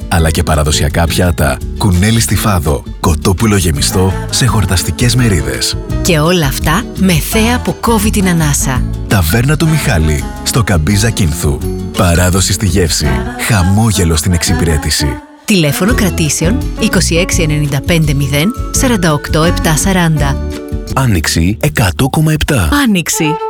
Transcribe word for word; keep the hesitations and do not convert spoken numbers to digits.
αλλά και παραδοσιακά πιάτα, κουνέλι στη Φάδο, κοτόπουλο γεμιστό σε χορταστικές μερίδες. Και όλα αυτά με θέα που κόβει την ανάσα. Ταβέρνα του Μιχάλη, στο Καμπίζα Κίνθου. Παράδοση στη γεύση, χαμόγελο στην εξυπηρέτηση. Τηλέφωνο κρατήσεων είκοσι έξι ενενήντα πέντε μηδέν σαράντα οκτώ επτακόσια σαράντα. Άνοιξη εκατό κόμμα επτά. Άνοιξη.